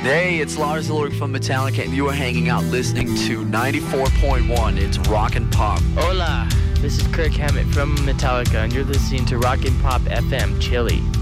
Hey, it's Lars Ulrich from Metallica, and you are hanging out listening to 94.1. It's Rock and Pop. Hola, this is Kirk Hammett from Metallica, and you're listening to Rock and Pop FM Chile.